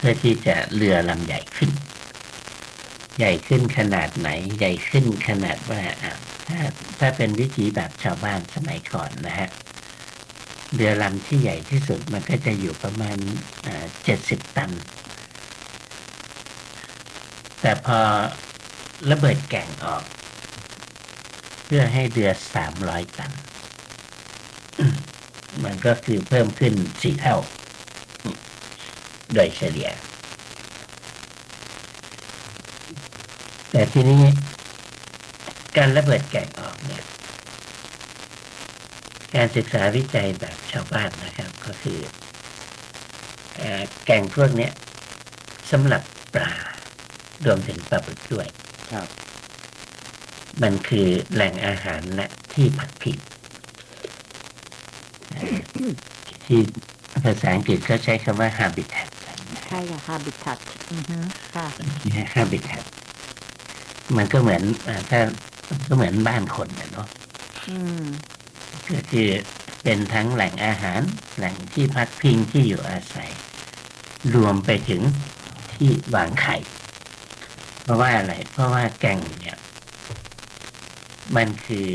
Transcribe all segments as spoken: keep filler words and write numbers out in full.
พื่อที่จะเรือลำใหญ่ขึ้นใหญ่ขึ้นขนาดไหนใหญ่ขึ้นขนาดว่าถ้าถ้าเป็นวิถีแบบชาวบ้านสมัยก่อนนะฮะเรือลำที่ใหญ่ที่สุดมันก็จะอยู่ประมาณเจ็ดสิบตันแต่พอระเบิดแก่งออกเพื่อให้เรือสามร้อยตันมันก็คือเพิ่มขึ้นสี่เท่าโดยเฉลี่ยแต่ทีนี้การระเบิดแก่งออกเนี่ยการศึกษาวิจัยแบบชาวบ้านนะครับก็คือแก่งพวกนี้สำหรับปลารวมถึงปลาบึกด้วยครับมันคือแหล่งอาหารและที่พักพิงที่ภาษาอังกฤษก็ใช้คำว่า habitat ใช่ค่ะ habitat อือฮึค่ะ habitat มันก็เหมือนถ้าก็เหมือนบ้านคนนะเนาะก็คือเป็นทั้งแหล่งอาหารแหล่งที่พักพิงที่อยู่อาศัยรวมไปถึงที่วางไข่เพราะว่าอะไรเพราะว่าแก่งเนี่ยมันคือ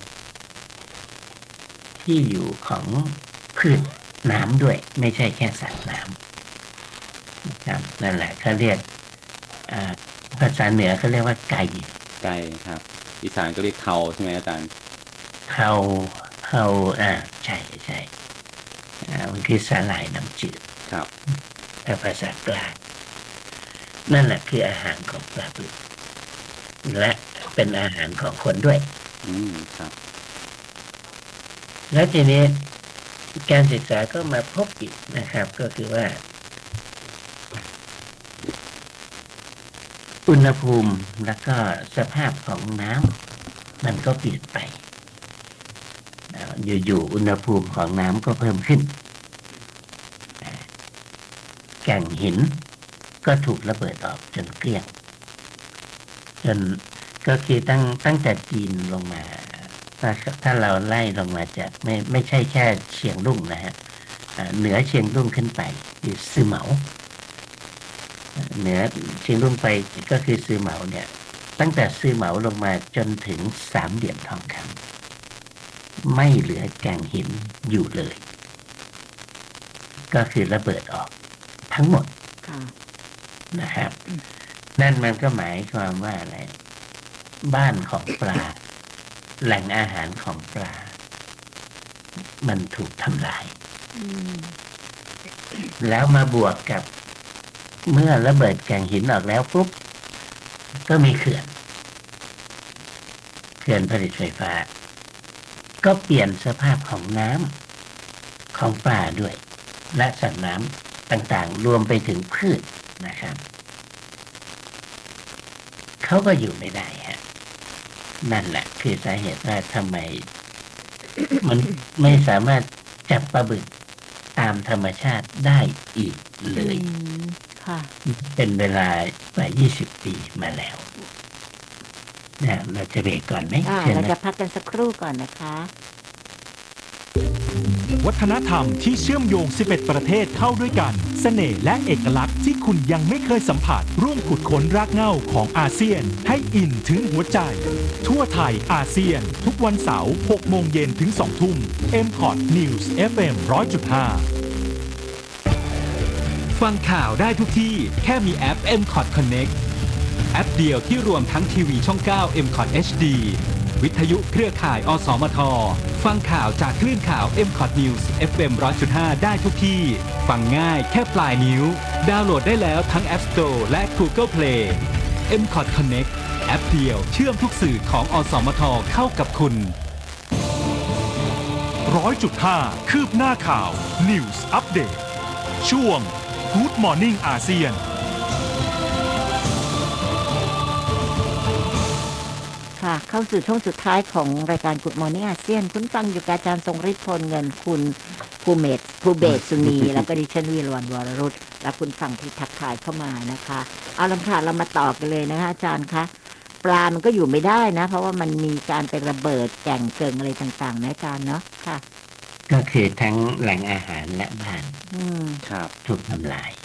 ที่อยู่ของพืชน้ำด้วยไม่ใช่แค่สัตว์น้ำนะครับนั่นแหละเขาเรียกภาษาเหนือเขาเรียกว่าไก่ไก่ครับอีสานก็เรียกเทาใช่ไหมอาจารย์เทาเทาอ่าใช่ใช่อ่ามันคือสาหร่ายน้ำจืดครับแต่ภาษากลางนั่นแหละคืออาหารของปลาบึกและเป็นอาหารของคนด้วยอืมครับแล้วทีนี้การศึกษาก็มาพบอีกนะครับก็คือว่าอุณหภูมิแล้วก็สภาพของน้ำมันก็เปลี่ยนไปอยู่ๆอุณหภูมิของน้ำก็เพิ่มขึ้นแก่งหินก็ถูกระเบิดออกจนเกลี้ยงจนก็คือตั้งตั้งแต่จีนลงมาถ้าถ้าเราไล่ลงมาจากไม่ไม่ใช่แค่เชียงรุ่งนะฮะเหนือเชียงรุ่งขึ้นไปคือซือเหมาเหนือเชียงรุ่งไปก็คือซือเหมาเนี่ยตั้งแต่ซือเหมาลงมาจนถึงสามเหลี่ยมทองคำไม่เหลือแก่งหินอยู่เลยก็คือระเบิดออกทั้งหมดนะครับนั่นมันก็หมายความว่าอะไรบ้านของปลาแหล่งอาหารของปลามันถูกทำลายแล้วมาบวกกับเมื่อระเบิดแก่งหินออกแล้วปุ๊บก็มีเขื่อนเขื่อนผลิตไฟฟ้าก็เปลี่ยนสภาพของน้ำของปลาด้วยและสัตว์น้ำต่างๆรวมไปถึงพืชนะครับเขาก็อยู่ไม่ได้ฮะนั่นแหละคือสาเหตุว่าทำไมมันไม่สามารถจับปลาบึกตามธรรมชาติได้อีกเลยค่ะเป็นเวลากว่ายี่สิบปีมาแล้วนะเราจะเบรกก่อนไหมเราจะพักกันสักครู่ก่อนนะคะวัฒนธรรมที่เชื่อมโยงสิบเอ็ดประเทศเข้าด้วยกันเสน่ห์และเอกลักษณ์ที่คุณยังไม่เคยสัมผัสร่วมขุดค้นรากเหง้าของอาเซียนให้อินถึงหัวใจทั่วไทยอาเซียนทุกวันเสาร์หกโมงเย็นถึงสองทุ่ม เอ็ม คอท News เอฟ เอ็ม หนึ่งร้อยจุดห้า ฟังข่าวได้ทุกที่แค่มีแอป เอ็ม คอท Connect แอปเดียวที่รวมทั้งทีวีช่องเก้า เอ็ม คอท เอช ดี วิทยุเครือข่าย อสมท ฟังข่าวจากคลื่นข่าว เอ็ม คอท News เอฟ เอ็ม หนึ่งร้อยจุดห้า ได้ทุกที่ฟังง่ายแค่ปลายนิ้วดาวน์โหลดได้แล้วทั้ง App Store และ Google Play เอ็ม คอท Connect แอปเดียวเชื่อมทุกสื่อของอสมทเข้ากับคุณ หนึ่งร้อยจุดห้า คืบหน้าข่าว News Update ช่วง Good Morning อาเซียนเข้าสู่ช่วงสุดท้ายของรายการ Good Morning อาเซียนคุณฟังอยู่กับอาจารย์ทรงฤทธิ์พลเงินคุณภูเมศภูเบศสุนีแล้วก็ดิฉันวีรวรรณวรรุตและคุณฟังที่ทักทายเข้ามานะคะเอาละค่ะเรามาต่อกันเลยนะคะอาจารย์คะปลามันก็อยู่ไม่ได้นะเพราะว่ามันมีการไประเบิดแก่งเกิงอะไรต่างๆนะอาจารย์เนาะค่ะก็คือทั้งแหล่งอาหารและบ้านครับถูกทำลาย